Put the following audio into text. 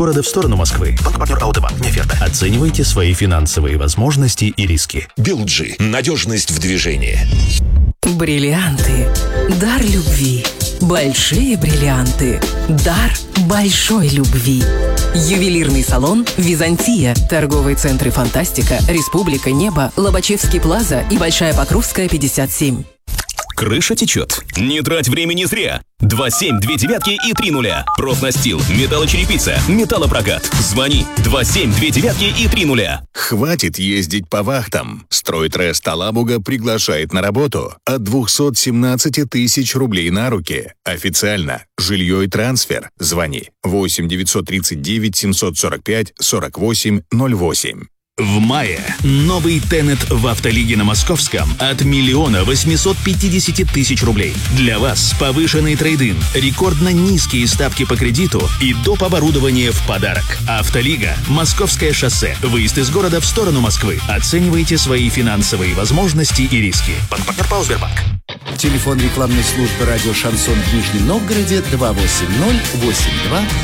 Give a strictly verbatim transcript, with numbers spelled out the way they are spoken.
города в сторону Москвы. Банк-партнер Аутобанк. Не оферта. Оценивайте свои финансовые возможности и риски. Билджи. Надежность в движении. Бриллианты. Дар любви. Большие бриллианты. Дар большой любви. Ювелирный салон «Византия». Торговые центры «Фантастика», «Республика», «Небо», Лобачевский плаза и Большая Покровская, пятьдесят семь. Крыша течет? Не трать времени зря. два семь две девятки и три нуля. Профнастил, металлочерепица, металлопрокат. Звони два семь две девятки и три нуля. Хватит ездить по вахтам. Стройтрест Алабуга приглашает на работу от двухсот семнадцати тысяч рублей на руки. Официально. Жилье и трансфер. Звони восемь девятьсот тридцать девять семьсот сорок пять сорок восемь ноль восемь. В мае новый Тенет в Автолиге на Московском от миллиона восьмисот пятидесяти тысяч рублей. Для вас повышенный трейд-ин, рекордно низкие ставки по кредиту и доп. Оборудование в подарок. Автолига, Московское шоссе, выезд из города в сторону Москвы. Оценивайте свои финансовые возможности и риски. Банк-партнер ПАО «Сбербанк». Телефон рекламной службы радио «Шансон» в Нижнем Новгороде два восемь ноль восемь два